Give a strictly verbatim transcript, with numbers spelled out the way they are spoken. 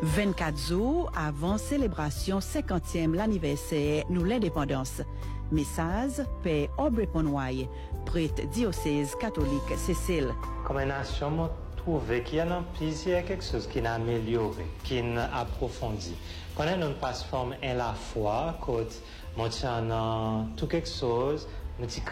vingt-quatre jours avant célébration cinquantième l'anniversaire nous l'indépendance. Message Père Aubrey Ponway, prêtre diocèse catholique Cécile. Comme une nation, trouvé qu'il y a plusieurs quelque chose qui n'a amélioré, qui n'a approfondi. Quand on passe forme en la foi, quand on tient tout quelque chose, nous